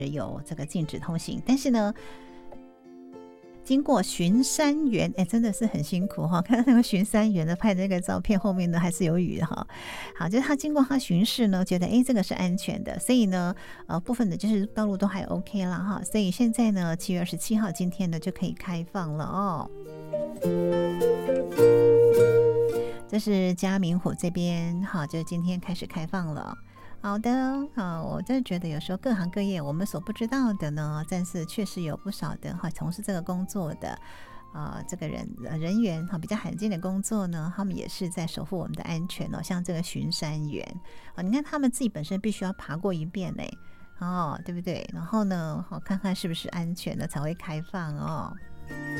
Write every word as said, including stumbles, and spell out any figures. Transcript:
有这个禁止通行，但是呢经过巡山员，哎，真的是很辛苦哈！看到那个巡山员的拍的那个照片，后面呢还是有雨哈。好，就是他经过他巡视呢，觉得哎这个是安全的，所以呢，呃，部分的就是道路都还 OK 啦哈。所以现在呢，七月二十七号今天呢就可以开放了哦。这是嘉明湖这边，好，就是今天开始开放了。好的，好，我真的觉得有时候各行各业我们所不知道的呢，但是确实有不少的哈从事这个工作的呃这个人人员哈比较罕见的工作呢，他们也是在守护我们的安全哦，像这个巡山员啊，你看他们自己本身必须要爬过一遍嘞，哦，对不对？然后呢，好看看是不是安全的才会开放哦。